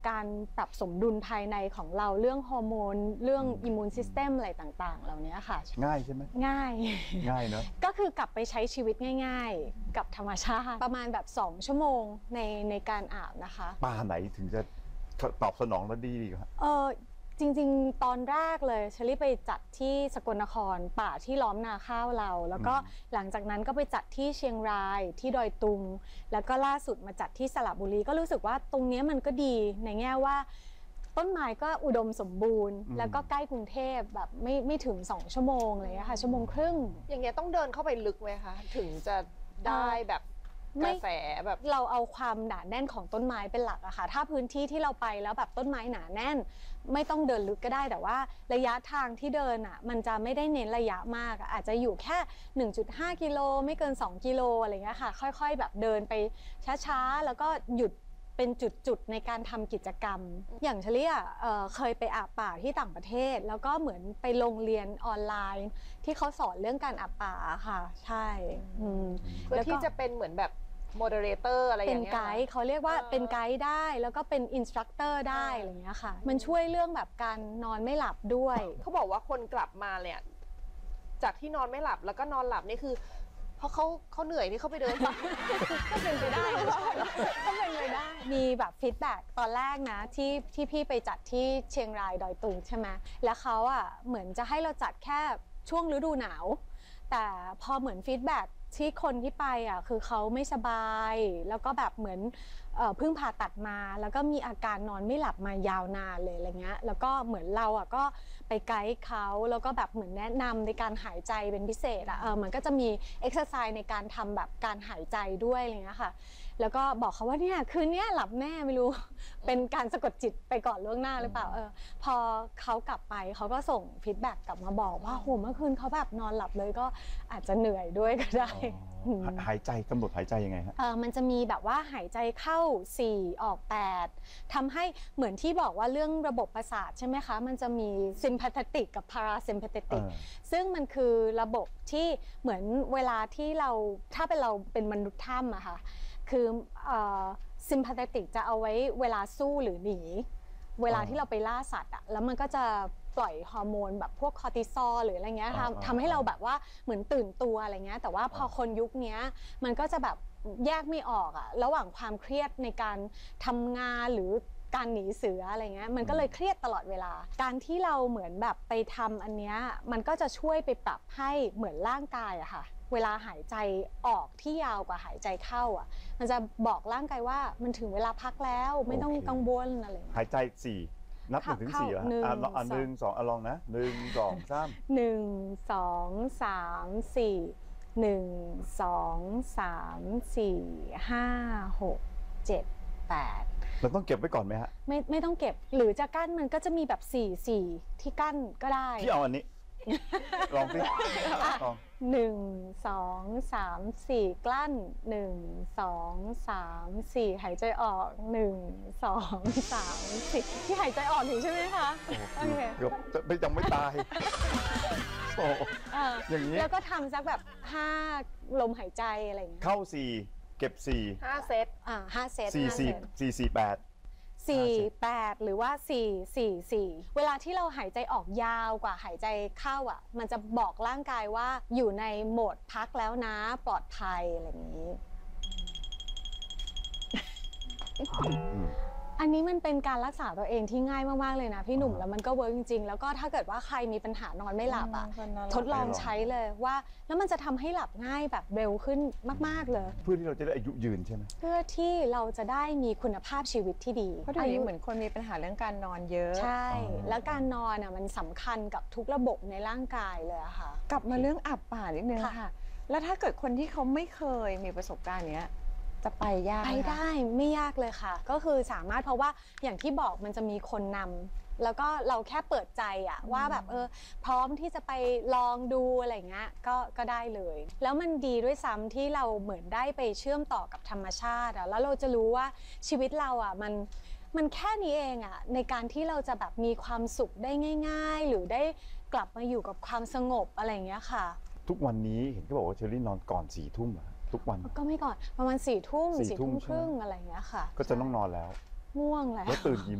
การปรับสมดุลภายในของเราเรื่องฮอร์โมนเรื่องอิมมูนซิสเต็มอะไรต่างๆเหล่านี้ค่ะง่ายใช่ไหมง่ายง่ายเนอะก็คือกลับไปใช้ชีวิตง่ายๆกับธรรมชาติประมาณแบบ2 ชั่วโมงในการอาบนะคะปลาไหนถึงจะตอบสนองแล้วดีครับจริงๆตอนแรกเลยเชลี่ไปจัดที่สกลนครป่าที่ล้อมนาข้าวเราแล้วก็หลังจากนั้นก็ไปจัดที่เชียงรายที่ดอยตุงแล้วก็ล่าสุดมาจัดที่สระบุรีก็รู้สึกว่าตรงนี้มันก็ดีในแง่ว่าต้นไม้ก็อุดมสมบูรณ์แล้วก็ใกล้กรุงเทพแบบไม่ถึง2 ชั่วโมงเลยค่ะ1 ชั่วโมงครึ่งอย่างเงี้ยต้องเดินเข้าไปลึกไหมคะถึงจะได้แบบกระแสแบบเราเอาความหนาแน่นของต้นไม้เป็นหลักอะค่ะถ้าพื้นที่ที่เราไปแล้วแบบต้นไม้หนาแน่นไม่ต้องเดินลึกก็ได้แต่ว่าระยะทางที่เดินอะมันจะไม่ได้เน้นระยะมากอาจจะอยู่แค่ 1.5 กิโลไม่เกิน2 กิโลอะไรเงี้ยค่ะค่อยๆแบบเดินไปช้าๆแล้วก็หยุดเป็นจุดๆในการทำกิจกรรมอย่างเฉลี่ยเคยไปอาบป่าที่ต่างประเทศแล้วก็เหมือนไปลงเรียนออนไลน์ที่เขาสอนเรื่องการอาบป่าค่ะใช่เพื่อที่จะเป็นเหมือนแบบโมเดเลเตอร์อะไรอย่างเงี้ยเป็นไกด์เขาเรียกว่าเป็นไกด์ได้แล้วก็เป็นอินสตรัคเตอร์ได้อะไรเงี้ยค่ะมันช่วยเรื่องแบบการนอนไม่หลับด้วยเขาบอกว่าคนกลับมาเนี่ยจากที่นอนไม่หลับแล้วก็นอนหลับนี่คือเพราะเขาเหนื่อยที่เขาไปเดินป่าก็เป็นไปได้ก็เป็นไปได้มีแบบฟีดแบ็กตอนแรกนะที่พี่ไปจัดที่เชียงรายดอยตุงใช่ไหมแล้วเขาอ่ะเหมือนจะให้เราจัดแค่ช่วงฤดูหนาวแต่พอเหมือนฟีดแบ็กที่คนที่ไปอ่ะคือเขาไม่สบายแล้วก็แบบเหมือนเพิ่งผ่าตัดมาแล้วก็มีอาการนอนไม่หลับมายาวนานเลยอะไรเงี้ยแล้วก็เหมือนเราอ่ะก็ไปไกด์เขาแล้วก็แบบเหมือนแนะนำในการหายใจเป็นพิเศษอ่ะมันก็จะมีเอ็กซ์ไซส์ในการทำแบบการหายใจด้วยอะไรเงี้ยค่ะแล้วก็บอกเขาว่าเนี่ยคืนนี้หลับแน่ไม่รู้เป็นการสะกดจิตไปก่อนล่วงหน้าหรือเปล่าพอเขากลับไปเขาก็ส่งฟีดแบ็กกลับมาบอกว่าโหเมื่อคืนเขาแบบนอนหลับเลยก็อาจจะเหนื่อยด้วยก็ได้หายใจกำหนดหายใจยังไงฮะมันจะมีแบบว่าหายใจเข้า4ออก8ทำให้เหมือนที่บอกว่าเรื่องระบบประสาทใช่ไหมคะมันจะมี sympathetic กับ parasympathetic ซึ่งมันคือระบบที่เหมือนเวลาที่เราถ้าเป็นเราเป็นมนุษย์ถ้ำอะค่ะคือsympathetic จะเอาไว้เวลาสู้หรือหนีเวลาที่เราไปล่าสัตว์อะแล้วมันก็จะปล่อยฮอร์โมนแบบพวกคอร์ติซอลหรืออะไรเงี้ยทำให้เราแบบว่าเหมือนตื่นตัวอะไรเงี้ยแต่ว่าพอคนยุคนี้มันก็จะแบบแยกไม่ออกอะระหว่างความเครียดในการทำงานหรือการหนีเสืออะไรเงี้ยมันก็เลยเครียดตลอดเวลาการที่เราเหมือนแบบไปทำอันเนี้ยมันก็จะช่วยไปปรับให้เหมือนร่างกายอะค่ะเวลาหายใจออกที่ยาวกว่าหายใจเข้าอ่ะมันจะบอกร่างกายว่ามันถึงเวลาพักแล้วไม่ต้องกังวลอะไรหายใจ4นับ1 ถึง 4แล้ว1 2ลองนะ1 2 3 1 2 3 4 1 2 3 4 5 6 7 8 เราต้องเก็บไว้ก่อนไหมฮะไม่ต้องเก็บหรือจะกั้นมันก็จะมีแบบ4ที่กั้นก็ได้พี่เอาอันนี้ลองสิลอง 1 2 3 4กลั้น1 2 3 4หายใจออก1 2 3 4ที่หายใจออกถึงใช่ไหมคะโอเคเกือบยังไม่ตายโอ้อย่างนี้แล้วก็ทำสักแบบ5ลมหายใจอะไรอย่างเงี้ยเข้า4เก็บ 5 เซต 5 เซต 4 8 4 8หรือว่า4 4 4เวลาที่เราหายใจออกยาวกว่าหายใจเข้าอ่ะมันจะบอกร่างกายว่าอยู่ในโหมดพักแล้วนะปลอดภัยอะไรอย่างนี้อันนี้มันเป็นการรักษาตัวเองที่ง่ายมากๆเลยนะพี่หนุ่มแล้วมันก็เวิร์กจริงๆแล้วก็ถ้าเกิดว่าใครมีปัญหานอนไม่หลับอ่ะทดลองใช้เลยว่าแล้วมันจะทำให้หลับง่ายแบบเร็วขึ้นมากๆเลยเพื่อที่เราจะได้อายุยืนใช่ไหมเพื่อที่เราจะได้มีคุณภาพชีวิตที่ดีเพราะเดี๋ยวนี้เหมือนคนมีปัญหาเรื่องการนอนเยอะใช่แล้วการนอนอ่ะมันสำคัญกับทุกระบบในร่างกายเลยอะค่ะกลับมาเรื่องอาบป่านิดนึงค่ะแล้วถ้าเกิดคนที่เขาไม่เคยมีประสบการณ์เนี้ยจะไปยากไปได้ไม่ยากเลยค่ะก็คือสามารถเพราะว่าอย่างที่บอกมันจะมีคนนำแล้วก็เราแค่เปิดใจอะว่าแบบพร้อมที่จะไปลองดูอะไรเงี้ยก็ได้เลยแล้วมันดีด้วยซ้ำที่เราเหมือนได้ไปเชื่อมต่อกับธรรมชาติอะแล้วเราจะรู้ว่าชีวิตเราอะมันแค่นี้เองอะในการที่เราจะแบบมีความสุขได้ง่ายๆหรือได้กลับมาอยู่กับความสงบอะไรเงี้ยค่ะทุกวันนี้เห็นเขาบอกว่าเชอรี่นอนก่อน4 ทุ่มทุกวันก็ไม่ก่อนประมาณ4 ทุ่ม4 ทุ่มครึ่งอะไรอย่างเงี้ยค่ะก็จะต้องนอนแล้วง่วงแล้วแล้วตื่นกี่